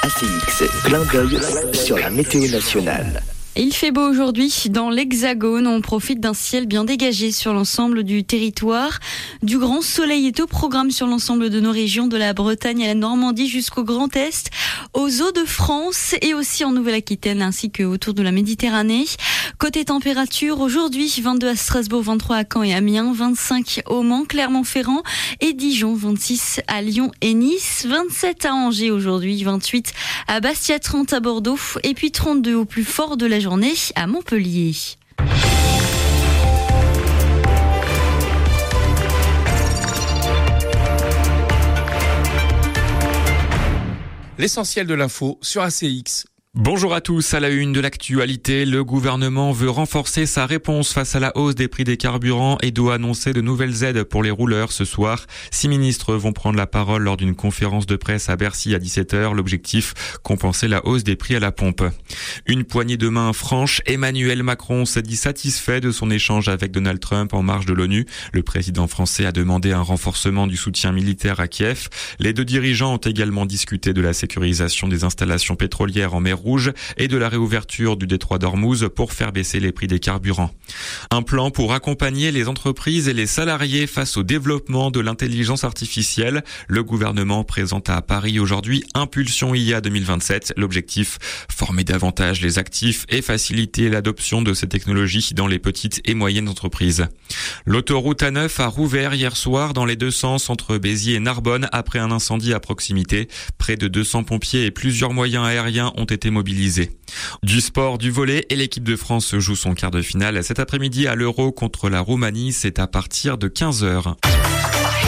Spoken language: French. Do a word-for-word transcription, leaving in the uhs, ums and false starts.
A C X, clin d'œil sur la météo nationale. Il fait beau aujourd'hui dans l'Hexagone. On profite d'un ciel bien dégagé sur l'ensemble du territoire. Du grand soleil est au programme sur l'ensemble de nos régions, de la Bretagne à la Normandie jusqu'au Grand Est, aux Hauts-de-France et aussi en Nouvelle-Aquitaine ainsi que autour de la Méditerranée. Côté température, aujourd'hui vingt-deux à Strasbourg, vingt-trois à Caen et Amiens, vingt-cinq au Mans, Clermont-Ferrand et Dijon, vingt-six à Lyon et Nice, vingt-sept à Angers aujourd'hui, vingt-huit à Bastia, trente à Bordeaux et puis trente-deux au plus fort de la journée à Montpellier. L'essentiel de l'info sur A C X. Bonjour à tous, à la une de l'actualité, le gouvernement veut renforcer sa réponse face à la hausse des prix des carburants et doit annoncer de nouvelles aides pour les rouleurs ce soir. Six ministres vont prendre la parole lors d'une conférence de presse à Bercy à dix-sept heures. L'objectif, compenser la hausse des prix à la pompe. Une poignée de main franche, Emmanuel Macron s'est dit satisfait de son échange avec Donald Trump en marge de l'ONU. Le président français a demandé un renforcement du soutien militaire à Kiev. Les deux dirigeants ont également discuté de la sécurisation des installations pétrolières en mer Rouge et de la réouverture du détroit d'Ormuz pour faire baisser les prix des carburants. Un plan pour accompagner les entreprises et les salariés face au développement de l'intelligence artificielle. Le gouvernement présente à Paris aujourd'hui Impulsion I A deux mille vingt-sept. L'objectif, former davantage les actifs et faciliter l'adoption de ces technologies dans les petites et moyennes entreprises. L'autoroute A neuf a rouvert hier soir dans les deux sens entre Béziers et Narbonne après un incendie à proximité. Près de deux cents pompiers et plusieurs moyens aériens ont été mobilisés. Du sport, du volley et l'équipe de France joue son quart de finale cet après-midi à l'Euro contre la Roumanie. C'est à partir de quinze heures.